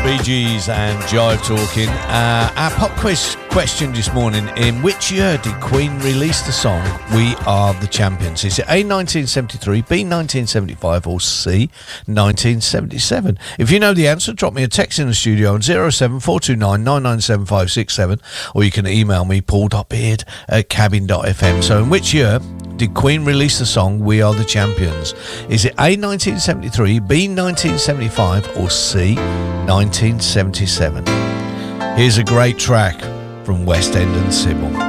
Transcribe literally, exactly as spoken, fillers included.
Bee Gees and Jive Talking. Uh, our pop quiz question this morning: in which year did Queen release the song "We Are the Champions"? Is it A, nineteen seventy-three, B, nineteen seventy-five, or C, nineteen seventy-seven? If you know the answer, drop me a text in the studio on zero seven four two nine nine nine seven five six seven, or you can email me paul.beard at cabin dot f m. So, in which year did Queen release the song "We Are the Champions"? Is it A, nineteen seventy-three, B, nineteen seventy-five, or C, nineteen seventy-seven? Here's a great track from West End and Sybil.